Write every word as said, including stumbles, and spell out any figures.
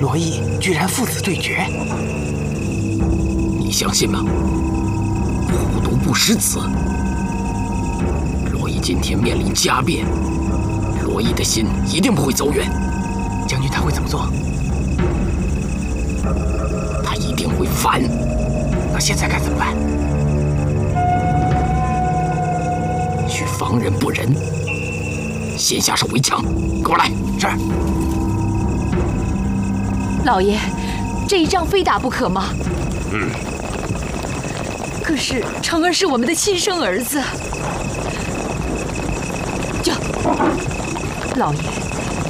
罗毅居然父子对决， 你相信吗？虎毒不食子。罗毅今天面临家变，罗毅的心一定不会走远。 将军他会怎么做？ 他一定会反。 那现在该怎么办？ 去防人不仁，先下手为强。跟我来。 是。 老爷，这一仗非打不可吗？ 嗯。 可是成儿是我们的亲生儿子。就，老爷。